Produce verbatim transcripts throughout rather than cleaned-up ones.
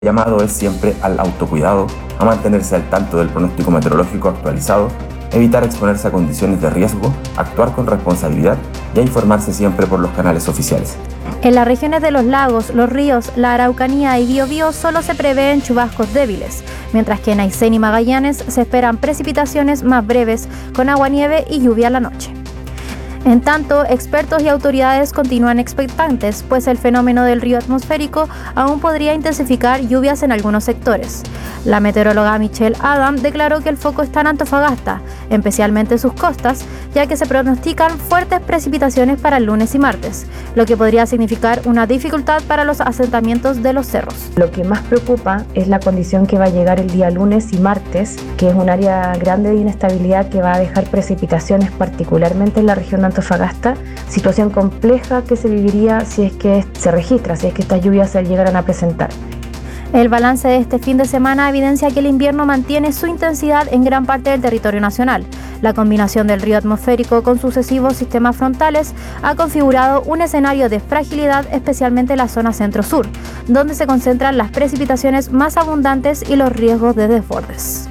El llamado es siempre al autocuidado, a mantenerse al tanto del pronóstico meteorológico actualizado, evitar exponerse a condiciones de riesgo, actuar con responsabilidad y a informarse siempre por los canales oficiales. En las regiones de los lagos, los ríos, la Araucanía y Biobío solo se prevén chubascos débiles, mientras que en Aysén y Magallanes se esperan precipitaciones más breves con aguanieve y lluvia a la noche. En tanto, expertos y autoridades continúan expectantes, pues el fenómeno del río atmosférico aún podría intensificar lluvias en algunos sectores. La meteoróloga Michelle Adam declaró que el foco está en Antofagasta, especialmente en sus costas, ya que se pronostican fuertes precipitaciones para el lunes y martes, lo que podría significar una dificultad para los asentamientos de los cerros. Lo que más preocupa es la condición que va a llegar el día lunes y martes, que es un área grande de inestabilidad que va a dejar precipitaciones particularmente en la región de Antofagasta, situación compleja que se viviría si es que se registra, si es que estas lluvias se llegaran a presentar. El balance de este fin de semana evidencia que el invierno mantiene su intensidad en gran parte del territorio nacional. La combinación del río atmosférico con sucesivos sistemas frontales ha configurado un escenario de fragilidad, especialmente en la zona centro-sur, donde se concentran las precipitaciones más abundantes y los riesgos de desbordes.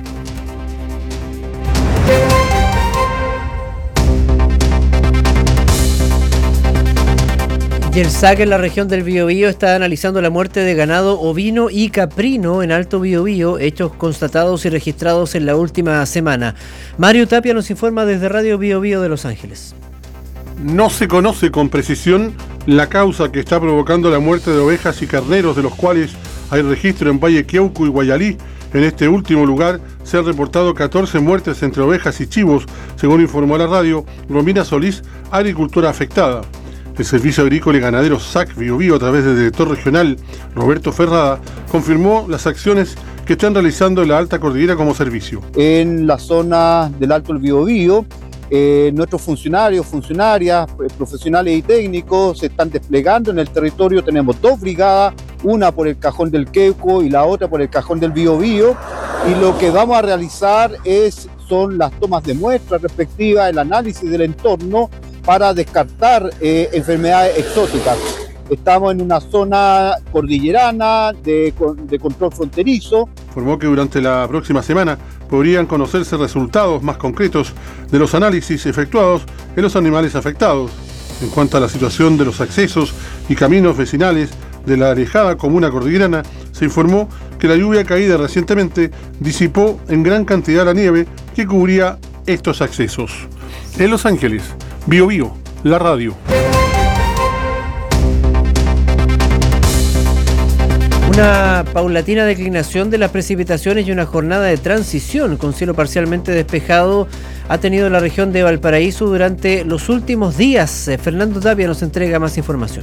Y el S A C en la región del Biobío está analizando la muerte de ganado ovino y caprino en Alto Biobío, hechos constatados y registrados en la última semana. Mario Tapia nos informa desde Radio Biobío de Los Ángeles. No se conoce con precisión la causa que está provocando la muerte de ovejas y carneros, de los cuales hay registro en Valle Queuco y Guayalí. En este último lugar se han reportado catorce muertes entre ovejas y chivos, según informó la radio Romina Solís, agricultora afectada. El Servicio Agrícola y Ganadero S A C Biobío, a través del director regional Roberto Ferrada, confirmó las acciones que están realizando en la Alta Cordillera como servicio. En la zona del Alto Biobío, eh, nuestros funcionarios, funcionarias, profesionales y técnicos se están desplegando en el territorio. Tenemos dos brigadas, una por el Cajón del Queuco y la otra por el Cajón del Biobío, y lo que vamos a realizar es, son las tomas de muestras respectivas, el análisis del entorno, para descartar eh, enfermedades exóticas. Estamos en una zona cordillerana de, de control fronterizo. Informó que durante la próxima semana podrían conocerse resultados más concretos de los análisis efectuados en los animales afectados. En cuanto a la situación de los accesos y caminos vecinales de la alejada comuna cordillerana, se informó que la lluvia caída recientemente disipó en gran cantidad la nieve que cubría estos accesos. En Los Ángeles, Biobío, la radio. Una paulatina declinación de las precipitaciones y una jornada de transición con cielo parcialmente despejado ha tenido la región de Valparaíso durante los últimos días. Fernando Tapia nos entrega más información.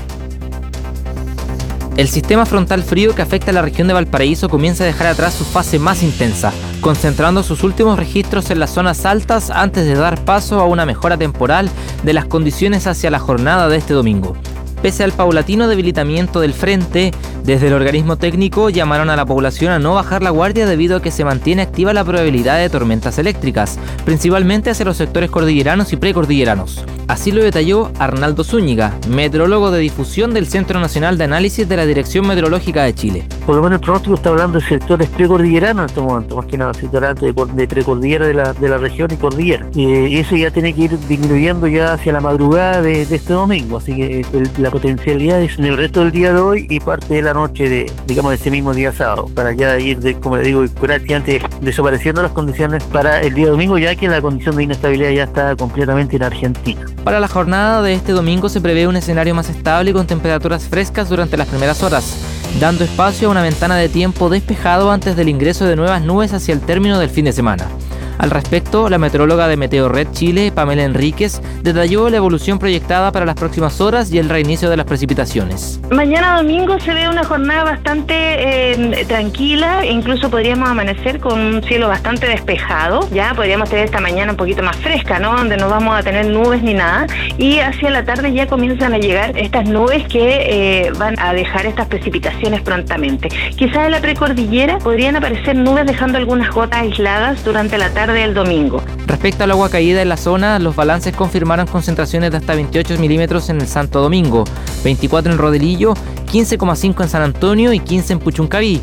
El sistema frontal frío que afecta a la región de Valparaíso comienza a dejar atrás su fase más intensa, concentrando sus últimos registros en las zonas altas antes de dar paso a una mejora temporal de las condiciones hacia la jornada de este domingo. Pese al paulatino debilitamiento del frente, desde el organismo técnico llamaron a la población a no bajar la guardia debido a que se mantiene activa la probabilidad de tormentas eléctricas, principalmente hacia los sectores cordilleranos y precordilleranos. Así lo detalló Arnaldo Zúñiga, meteorólogo de difusión del Centro Nacional de Análisis de la Dirección Meteorológica de Chile. Por lo menos el pronóstico está hablando de sectores precordilleranos en este momento, más que nada, sectores de, de precordillera de la, de la región y cordillera. Y eso ya tiene que ir disminuyendo ya hacia la madrugada de, de este domingo, así que el, la potencialidad es en el resto del día de hoy y parte de la noche de, digamos, de ese mismo día sábado, para ya ir, de, como le digo, prácticamente desapareciendo las condiciones para el día domingo, ya que la condición de inestabilidad ya está completamente en Argentina. Para la jornada de este domingo se prevé un escenario más estable con temperaturas frescas durante las primeras horas, dando espacio a una ventana de tiempo despejado antes del ingreso de nuevas nubes hacia el término del fin de semana. Al respecto, la meteoróloga de Meteorred Chile, Pamela Enríquez, detalló la evolución proyectada para las próximas horas y el reinicio de las precipitaciones. Mañana domingo se ve una jornada bastante eh, tranquila, incluso podríamos amanecer con un cielo bastante despejado, ya podríamos tener esta mañana un poquito más fresca, ¿no? Donde no vamos a tener nubes ni nada, y hacia la tarde ya comienzan a llegar estas nubes que eh, van a dejar estas precipitaciones prontamente. Quizás en la precordillera podrían aparecer nubes dejando algunas gotas aisladas durante la tarde tarde del domingo. Respecto al agua caída en la zona, los balances confirmaron concentraciones de hasta veintiocho milímetros en el Santo Domingo, veinticuatro en Rodelillo, quince coma cinco en San Antonio y quince en Puchuncaví.